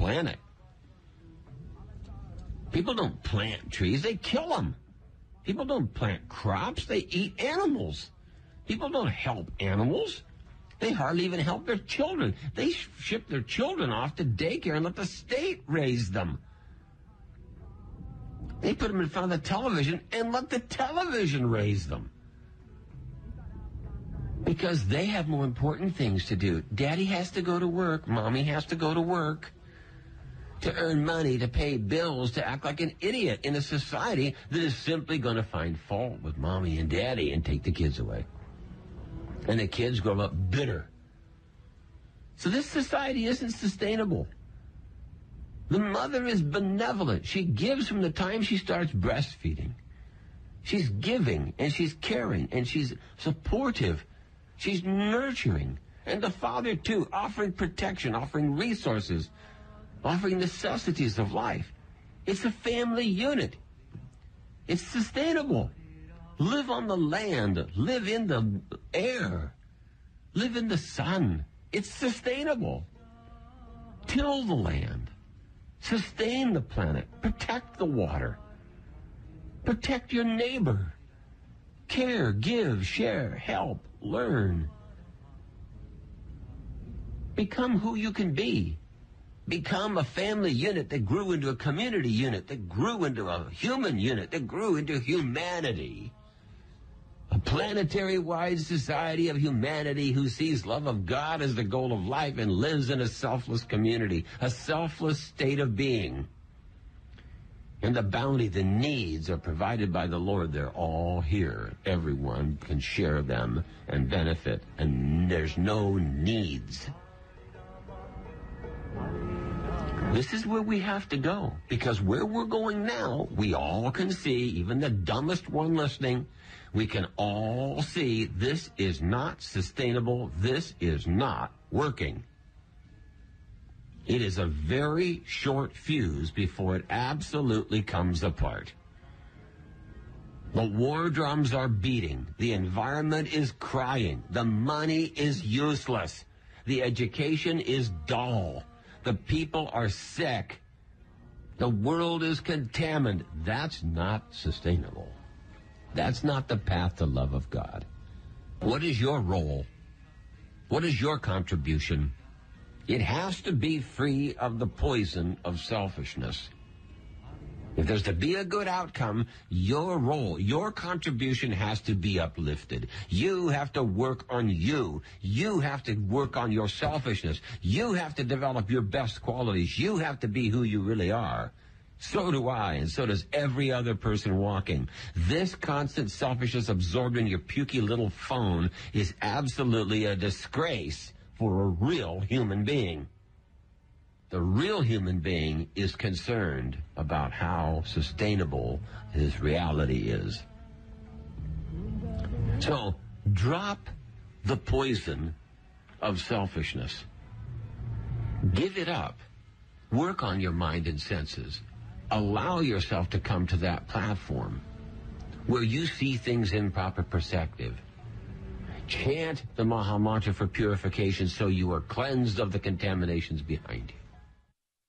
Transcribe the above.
planet. People don't plant trees, they kill them. People don't plant crops, they eat animals. People don't help animals. They hardly even help their children. They ship their children off to daycare and let the state raise them. They put them in front of the television and let the television raise them. Because they have more important things to do. Daddy has to go to work. Mommy has to go to work to earn money, to pay bills, to act like an idiot in a society that is simply going to find fault with mommy and daddy and take the kids away. And the kids grow up bitter. So this society isn't sustainable. The mother is benevolent. She gives from the time she starts breastfeeding. She's giving, and she's caring, and she's supportive. She's nurturing. And the father, too, offering protection, offering resources, offering necessities of life. It's a family unit. It's sustainable. Live on the land. Live in the air. Live in the sun. It's sustainable. Till the land. Sustain the planet. Protect the water. Protect your neighbor. Care, give, share, help, learn. Become who you can be. Become a family unit that grew into a community unit, that grew into a human unit, that grew into humanity. A planetary-wide society of humanity who sees love of God as the goal of life and lives in a selfless community, a selfless state of being. And the bounty, the needs are provided by the Lord. They're all here. Everyone can share them and benefit, and there's no needs. This is where we have to go, because where we're going now, we all can see, even the dumbest one listening, we can all see this is not sustainable, this is not working. It is a very short fuse before it absolutely comes apart. The war drums are beating, the environment is crying, the money is useless, the education is dull. The people are sick. The world is contaminated. That's not sustainable. That's not the path to love of God. What is your role? What is your contribution? It has to be free of the poison of selfishness. If there's to be a good outcome, your role, your contribution has to be uplifted. You have to work on you. You have to work on your selfishness. You have to develop your best qualities. You have to be who you really are. So do I, and so does every other person walking. This constant selfishness absorbed in your pukey little phone is absolutely a disgrace for a real human being. The real human being is concerned about how sustainable his reality is. So, drop the poison of selfishness. Give it up. Work on your mind and senses. Allow yourself to come to that platform where you see things in proper perspective. Chant the Maha Mantra for purification so you are cleansed of the contaminations behind you.